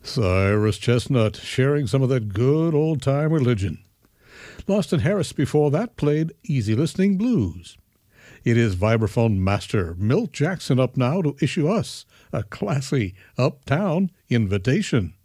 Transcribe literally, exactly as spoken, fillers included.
Cyrus Chestnut sharing some of that good old-time religion. Lost and Harris before that played Easy Listening Blues. It is vibraphone master Milt Jackson up now to issue us a classy uptown invitation.